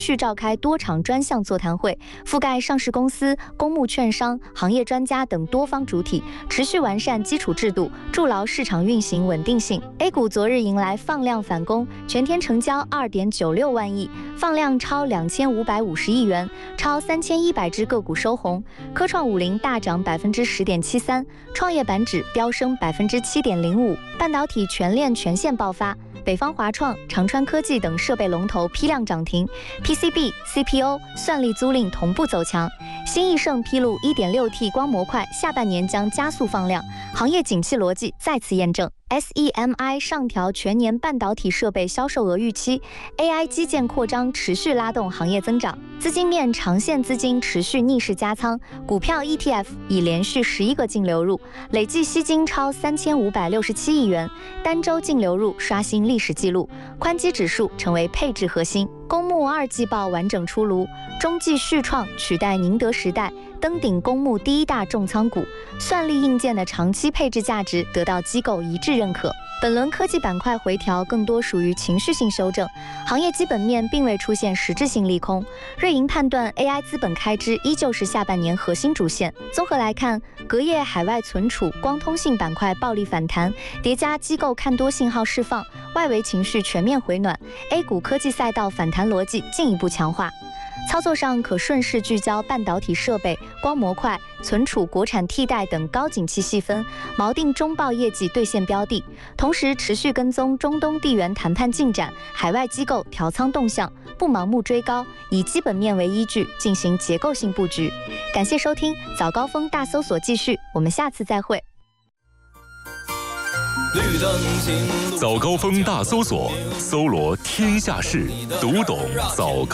续召开多场专项座谈会，覆盖上市公司、公募券商、行业专家等多方主体，持续完善基础制度，筑牢市场运行稳定性。A 股昨日迎来放量反攻，全天成交2.96万亿，放量超2550亿元，超3100只个股收红。科创50大涨10.73%，创业板指飙升7.05%，半导体全链全线爆发。北方华创、长川科技等设备龙头批量涨停 ，PCB、CPO、算力租赁同步走强。新易盛披露 1.6T 光模块下半年将加速放量，行业景气逻辑再次验证。SEMI 上调全年半导体设备销售额预期 ，AI 基建扩张持续拉动行业增长。资金面长线资金持续逆势加仓，股票 ETF 已连续11个净流入，累计吸金超3567亿元，单周净流入刷新历史纪录，宽基指数成为配置核心。公募2季报完整出炉，中继续创取代宁德时代，登顶公募第一大重仓股，算力硬件的长期配置价值得到机构一致认可。本轮科技板块回调更多属于情绪性修正，行业基本面并未出现实质性利空。瑞银判断 AI 资本开支依旧是下半年核心主线。综合来看，隔夜海外存储、光通信板块暴力反弹，叠加机构看多信号释放，外围情绪全面回暖 ，A 股科技赛道反弹逻辑进一步强化。操作上可顺势聚焦半导体设备、光模块、存储、国产替代等高景气细分，锚定中报业绩兑现标的，同时持续跟踪中东地缘谈判进展、海外机构调仓动向，不盲目追高，以基本面为依据进行结构性布局。感谢收听早高峰大搜索继续，我们下次再会。 早高峰大搜索，搜罗天下事，读懂早高。